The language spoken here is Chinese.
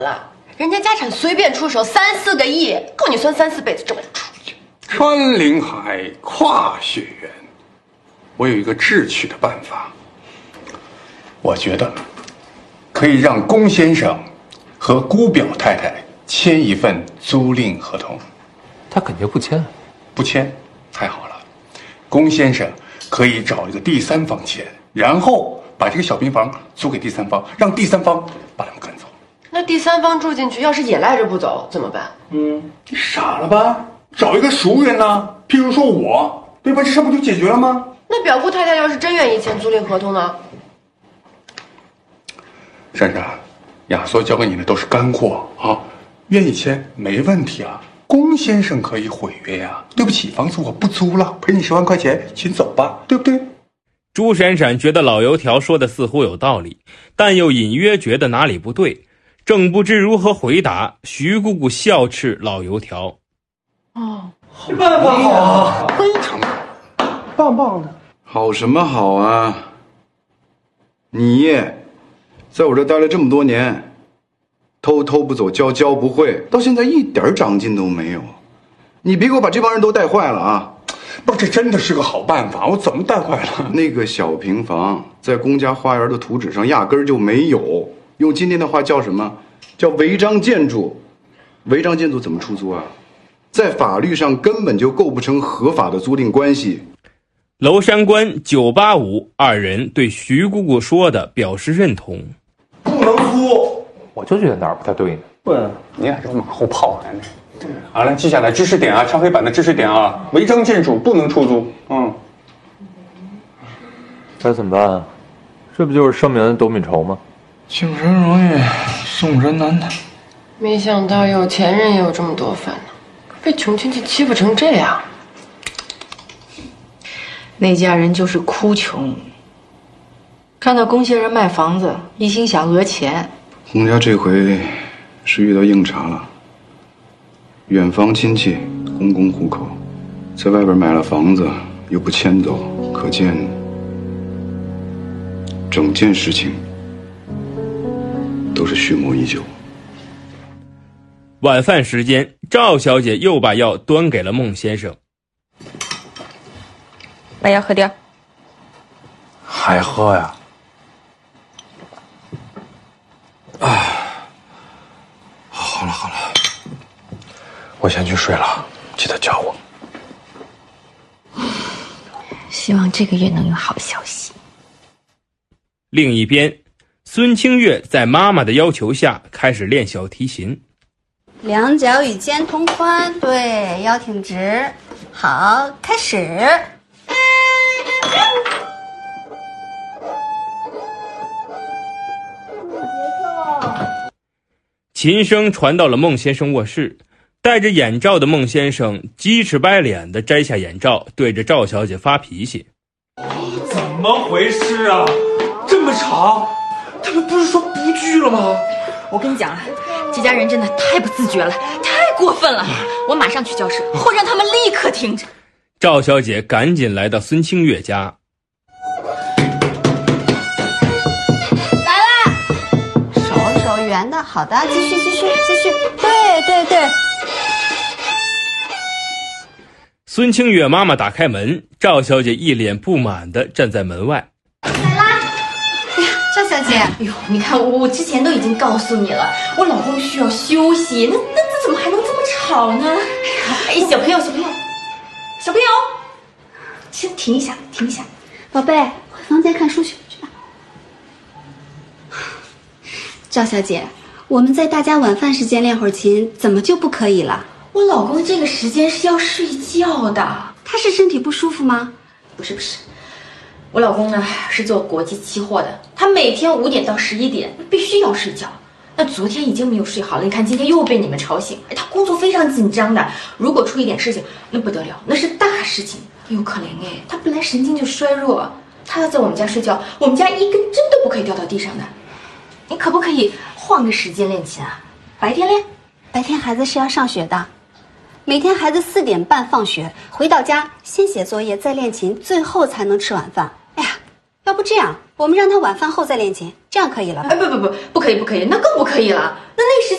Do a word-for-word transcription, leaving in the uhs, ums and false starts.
了，人家家产随便出手三四个亿，够你孙三四辈子挣得出。 穿林海，跨雪原，我有一个智取的办法。我觉得可以让龚先生和姑表太太签一份租赁合同。 他肯定不签。 不签，太好了。龚先生可以找一个第三方签，然后把这个小平房租给第三方，让第三方把他们赶走。 那第三方住进去，要是也赖着不走怎么办？ 嗯，你傻了吧？找一个熟人呢、啊，譬如说我，对吧？这事不就解决了吗？ 那表姑太太要是真愿意签租赁合同呢？ 珊珊，亚索交给你的都是干货啊，愿意签没问题啊。龚先生可以毁约呀、啊，对不起，房子我不租了，赔你十万块钱，请走吧，对不对？ 朱闪闪觉得老油条说的似乎有道理，但又隐约觉得哪里不对，正不知如何回答。徐姑姑笑斥老油条：“ 哦， 这办法好啊， 非常棒棒的。 好什么好啊？你在我这待了这么多年。”偷偷不走，教教不会，到现在一点长进都没有。你别给我把这帮人都带坏了啊！ 不是，这真的是个好办法，我怎么带坏了？ 那个小平房在龚家花园的图纸上压根儿就没有，用今天的话叫什么？叫违章建筑。违章建筑怎么出租啊？在法律上根本就构不成合法的租赁关系。 娄山关、九八五二人对徐姑姑说的表示认同。 不能租。 我就觉得哪儿不太对呢。 问你俩这马后炮来呢？好了，记下来知识点啊，敲黑板的知识点啊，违章建筑不能出租。嗯， 该怎么办啊？这不就是生米斗米仇吗？ 救人容易，送人难的。 没想到有钱人也有这么多烦恼，被穷亲戚欺负成这样。 那家人就是哭穷，看到龚先生卖房子，一心想讹钱。 洪家这回是遇到硬茬了。远房亲戚公公户口，在外边买了房子又不迁走，可见整件事情都是蓄谋已久。 晚饭时间，赵小姐又把药端给了孟先生。 把药喝掉。 还喝呀？啊，好了好了，我先去睡了，记得叫我。 希望这个月能有好消息。 另一边，孙清月在妈妈的要求下开始练小提琴。 两脚与肩同宽，对，腰挺直。好，开始。 琴声传到了孟先生卧室，戴着眼罩的孟先生鸡翅白脸地摘下眼罩，对着赵小姐发脾气。 怎么回事啊？这么吵，他们不是说不聚了吗？ 我跟你讲啊，这家人真的太不自觉了，太过分了！我马上去交涉，或让他们立刻停止。 赵小姐赶紧来到孙清月家。 来啦！手手圆的，好的，继续继续继续，对对对。 孙清月妈妈打开门，赵小姐一脸不满地站在门外。 来啦！哎呀，赵小姐， 哎呦，你看我我之前都已经告诉你了，我老公需要休息，那那那怎么还能这么吵呢？哎呀，哎，小朋友小朋友小朋友，先停一下停一下， 宝贝，回房间看书去去吧。赵小姐，我们在大家晚饭时间练会儿琴，怎么就不可以了？ 我老公这个时间是要睡觉的。 他是身体不舒服吗？ 不是不是，我老公呢是做国际期货的，他每天五点到十一点必须要睡觉。那昨天已经没有睡好了，你看今天又被你们吵醒。哎，他工作非常紧张的，如果出一点事情，那不得了，那是大事情。哎呦，可怜哎，他本来神经就衰弱，他要在我们家睡觉，我们家一根针都不可以掉到地上的。你可不可以换个时间练琴啊？白天练？ 白天孩子是要上学的。每天孩子四点半放学，回到家先写作业，再练琴，最后才能吃晚饭。哎呀，要不这样，我们让他晚饭后再练琴，这样可以了吧？ 哎，不不不，不可以不可以，那更不可以了。那那时间